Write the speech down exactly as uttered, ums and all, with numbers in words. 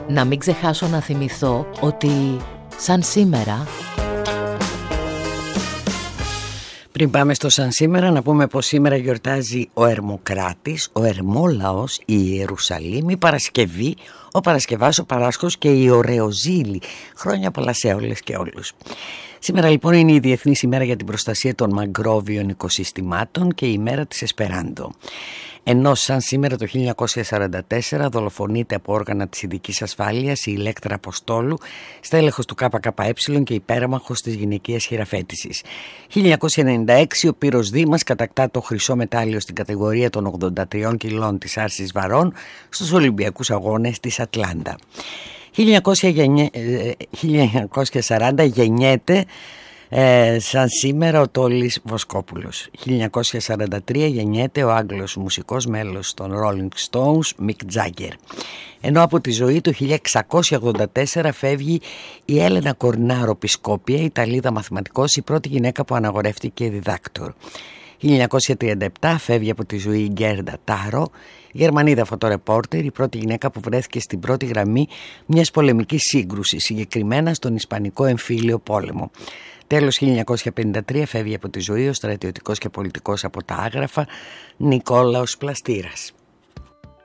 Να μην ξεχάσω να θυμηθώ ότι σαν σήμερα... Πριν πάμε στο σαν σήμερα, να πούμε πως σήμερα γιορτάζει ο Ερμοκράτης, ο Ερμόλαος, η Ιερουσαλήμ, η Παρασκευή, ο Παρασκευάς, ο Παράσχος και η Ωρεοζήλη. Χρόνια πολλά σε όλες και όλους. Σήμερα λοιπόν είναι η Διεθνής ημέρα για την προστασία των μαγκρόβιων οικοσυστημάτων και η ημέρα της Εσπεράντο. Ενώ σαν σήμερα το χίλια εννιακόσια σαράντα τέσσερα δολοφονείται από όργανα της ειδικής ασφάλειας η Ηλέκτρα Αποστόλου, στέλεχος του ΚΚΕ και υπέρμαχος της γυναικείας χειραφέτησης. χίλια εννιακόσια ενενήντα έξι ο Πύρος Δήμας κατακτά το χρυσό μετάλλιο στην κατηγορία των ογδόντα τριών κιλών της άρσης βαρών στους Ολυμπιακούς Αγώνες της Ατλάντα. χίλια εννιακόσια σαράντα γεννιέται ε, σαν σήμερα ο Τόλης Βοσκόπουλος. χίλια εννιακόσια σαράντα τρία γεννιέται ο Άγγλος μουσικός μέλος των Rolling Stones Mick Jagger. Ενώ από τη ζωή του χίλια εξακόσια ογδόντα τέσσερα φεύγει η Έλενα Κορνάρο Πισκόπια, Ιταλίδα μαθηματικός, η πρώτη γυναίκα που αναγορεύτηκε διδάκτορ. χίλια εννιακόσια τριάντα επτά φεύγει από τη ζωή η Γκέρντα Τάρο, Γερμανίδα φωτορεπόρτερ, η πρώτη γυναίκα που βρέθηκε στην πρώτη γραμμή μιας πολεμικής σύγκρουσης, συγκεκριμένα στον Ισπανικό Εμφύλιο Πόλεμο. Τέλος χίλια εννιακόσια πενήντα τρία φεύγει από τη ζωή ο στρατιωτικός και πολιτικός από τα Άγραφα Νικόλαος Πλαστήρας.